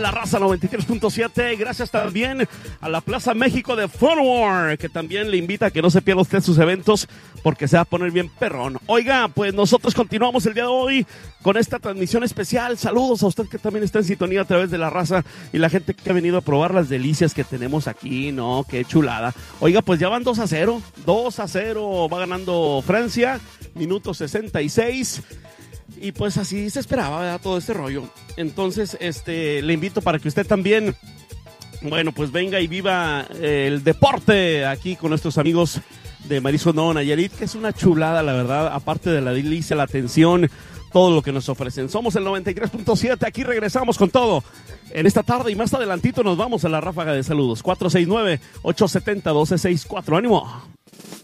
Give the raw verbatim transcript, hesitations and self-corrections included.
La Raza noventa y tres punto siete, gracias también a la Plaza México de Forward, que también le invita a que no se pierda usted sus eventos, porque se va a poner bien perrón. Oiga, pues nosotros continuamos el día de hoy con esta transmisión especial. Saludos a usted que también está en sintonía a través de La Raza y la gente que ha venido a probar las delicias que tenemos aquí, ¿no? Qué chulada. Oiga, pues ya van dos a cero, dos a cero va ganando Francia, minuto sesenta y seis. Y pues así se esperaba, ¿verdad? Todo este rollo. Entonces, este, le invito para que usted también, bueno, pues venga y viva el deporte aquí con nuestros amigos de Marisco No Nayarit, que es una chulada, la verdad, aparte de la delicia, la atención, todo lo que nos ofrecen. Somos el noventa y tres punto siete, aquí regresamos con todo en esta tarde y más adelantito nos vamos a la ráfaga de saludos. cuatro seis nueve, ocho siete cero, uno dos seis cuatro, ánimo.